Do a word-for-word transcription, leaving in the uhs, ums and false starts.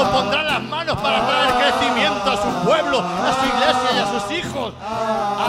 Dios pondrá las manos para traer crecimiento a su pueblo, a su iglesia y a sus hijos.